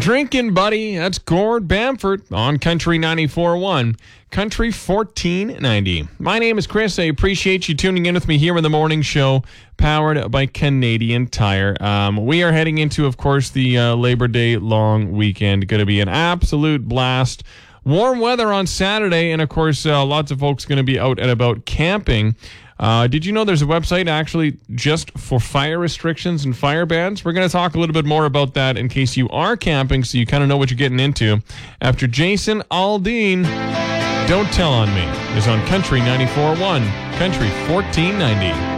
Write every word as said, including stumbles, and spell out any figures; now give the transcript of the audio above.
Drinking Buddy, that's Gord Bamford on Country ninety-four point one, Country fourteen ninety. My name is Chris. I appreciate you tuning in with me here in the morning show, powered by Canadian Tire. Um, we are heading into, of course, the uh, Labor Day long weekend. Going to be an absolute blast. Warm weather on Saturday, and of course, uh, lots of folks going to be out and about camping. Uh, did you know there's a website actually just for fire restrictions and fire bans? We're going to talk a little bit more about that in case you are camping, so you kind of know what you're getting into. After Jason Aldean, Don't Tell on Me is on Country ninety-four point one, Country fourteen ninety.